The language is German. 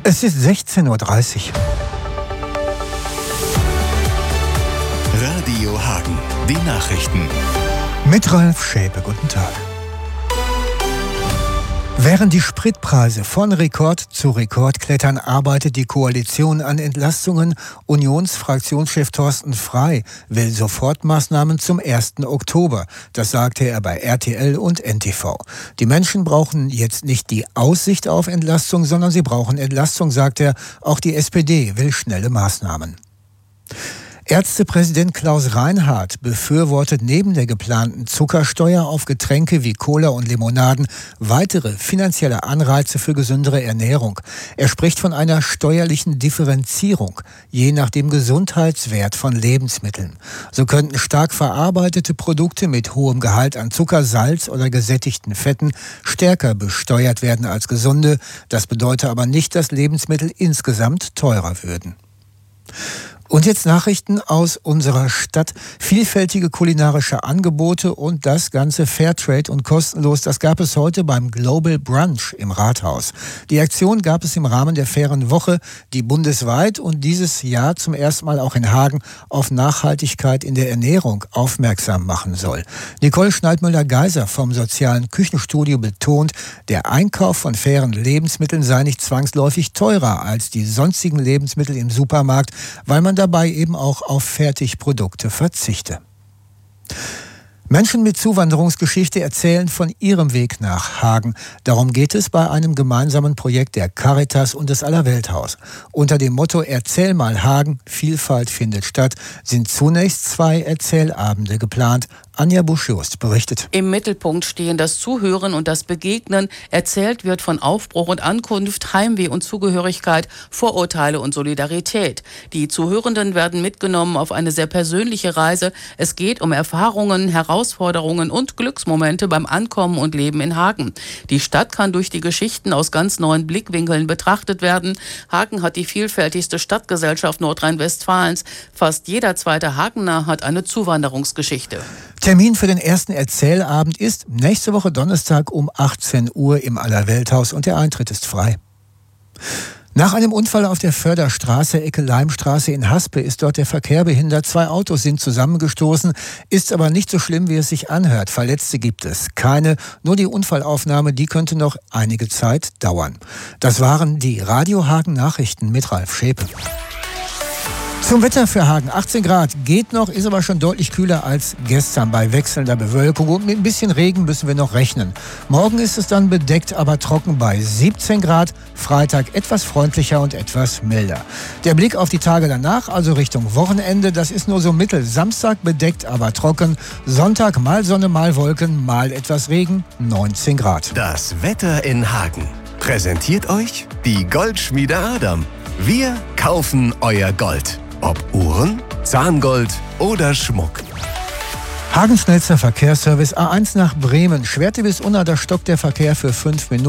Es ist 16:30 Uhr. Radio Hagen, die Nachrichten. Mit Ralf Schäpe, guten Tag. Während die Spritpreise von Rekord zu Rekord klettern, arbeitet die Koalition an Entlastungen. Unionsfraktionschef Thorsten Frey will Sofortmaßnahmen zum 1. Oktober. Das sagte er bei RTL und NTV. Die Menschen brauchen jetzt nicht die Aussicht auf Entlastung, sondern sie brauchen Entlastung, sagt er. Auch die SPD will schnelle Maßnahmen. Ärztepräsident Klaus Reinhardt befürwortet neben der geplanten Zuckersteuer auf Getränke wie Cola und Limonaden weitere finanzielle Anreize für gesündere Ernährung. Er spricht von einer steuerlichen Differenzierung, je nach dem Gesundheitswert von Lebensmitteln. So könnten stark verarbeitete Produkte mit hohem Gehalt an Zucker, Salz oder gesättigten Fetten stärker besteuert werden als gesunde. Das bedeutet aber nicht, dass Lebensmittel insgesamt teurer würden. Und jetzt Nachrichten aus unserer Stadt. Vielfältige kulinarische Angebote und das Ganze Fairtrade und kostenlos. Das gab es heute beim Global Brunch im Rathaus. Die Aktion gab es im Rahmen der Fairen Woche, die bundesweit und dieses Jahr zum ersten Mal auch in Hagen auf Nachhaltigkeit in der Ernährung aufmerksam machen soll. Nicole Schneidmüller-Geiser vom Sozialen Küchenstudio betont, der Einkauf von fairen Lebensmitteln sei nicht zwangsläufig teurer als die sonstigen Lebensmittel im Supermarkt, weil man dabei eben auch auf Fertigprodukte verzichte. Menschen mit Zuwanderungsgeschichte erzählen von ihrem Weg nach Hagen. Darum geht es bei einem gemeinsamen Projekt der Caritas und des Allerwelthaus. Unter dem Motto Erzähl mal Hagen, Vielfalt findet statt, sind zunächst 2 Erzählabende geplant. Anja Busch-Jost berichtet. Im Mittelpunkt stehen das Zuhören und das Begegnen. Erzählt wird von Aufbruch und Ankunft, Heimweh und Zugehörigkeit, Vorurteile und Solidarität. Die Zuhörenden werden mitgenommen auf eine sehr persönliche Reise. Es geht um Erfahrungen, Herausforderungen und Glücksmomente beim Ankommen und Leben in Hagen. Die Stadt kann durch die Geschichten aus ganz neuen Blickwinkeln betrachtet werden. Hagen hat die vielfältigste Stadtgesellschaft Nordrhein-Westfalens. Fast jeder zweite Hagener hat eine Zuwanderungsgeschichte. Termin für den ersten Erzählabend ist nächste Woche Donnerstag um 18 Uhr im Allerwelthaus und der Eintritt ist frei. Nach einem Unfall auf der Förderstraße, Ecke Leimstraße in Haspe, ist dort der Verkehr behindert. 2 Autos sind zusammengestoßen, ist aber nicht so schlimm, wie es sich anhört. Verletzte gibt es keine, nur die Unfallaufnahme, die könnte noch einige Zeit dauern. Das waren die Radio Hagen Nachrichten mit Ralf Schäpe. Zum Wetter für Hagen. 18 Grad geht noch, ist aber schon deutlich kühler als gestern bei wechselnder Bewölkung. Und mit ein bisschen Regen müssen wir noch rechnen. Morgen ist es dann bedeckt, aber trocken bei 17 Grad. Freitag etwas freundlicher und etwas milder. Der Blick auf die Tage danach, also Richtung Wochenende, das ist nur so mittel. Samstag bedeckt, aber trocken. Sonntag mal Sonne, mal Wolken, mal etwas Regen. 19 Grad. Das Wetter in Hagen. Präsentiert euch die Goldschmiede Adam. Wir kaufen euer Gold. Ob Uhren, Zahngold oder Schmuck. Hagen schnellster Verkehrsservice A1 nach Bremen. Schwerte bis Unna, da stockt der Verkehr für 5 Minuten.